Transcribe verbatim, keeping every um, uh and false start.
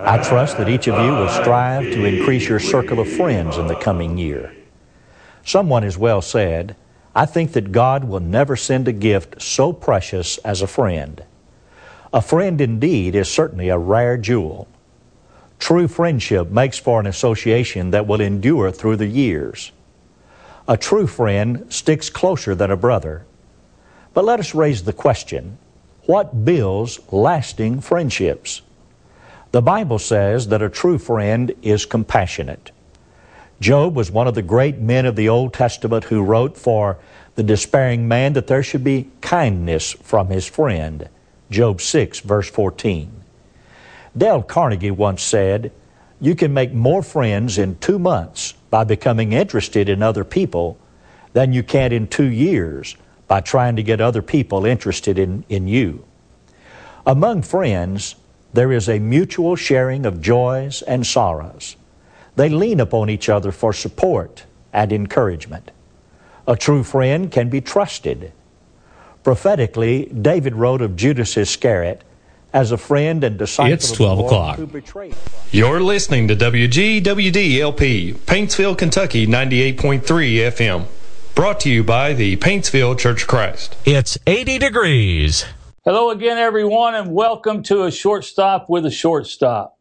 I trust that each of you will strive to increase your circle of friends in the coming year. Someone has well said, I think that God will never send a gift so precious as a friend. A friend indeed is certainly a rare jewel. True friendship makes for an association that will endure through the years. A true friend sticks closer than a brother. But let us raise the question, what builds lasting friendships? The Bible says that a true friend is compassionate. Job was one of the great men of the Old Testament who wrote for the despairing man that there should be kindness from his friend. Job six, verse fourteen. Dale Carnegie once said, you can make more friends in two months by becoming interested in other people than you can in two years by trying to get other people interested in, in you. Among friends, there is a mutual sharing of joys and sorrows. They lean upon each other for support and encouragement. A true friend can be trusted. Prophetically, David wrote of Judas Iscariot as a friend and disciple it's of twelve the Lord o'clock. Who betrayed. You're listening to W G W D L P, Paintsville, Kentucky, ninety-eight point three F M. Brought to you by the Paintsville Church of Christ. It's eighty degrees. Hello again, everyone, and welcome to A Short Stop with a Short Stop.